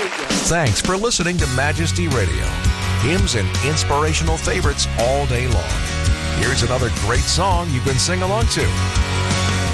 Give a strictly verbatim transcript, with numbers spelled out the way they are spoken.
Thanks for listening to Majesty Radio. Hymns and inspirational favorites all day long. Here's another great song you can sing along to.